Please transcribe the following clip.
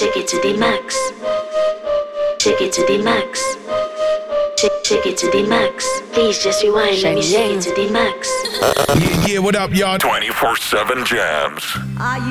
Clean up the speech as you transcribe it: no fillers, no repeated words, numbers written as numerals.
Shake it to the max. Shake it to the max. Shake it to the max. Please just rewind. Let me shake it to the max. Yeah, what up, y'all? 24/7 jams. Are you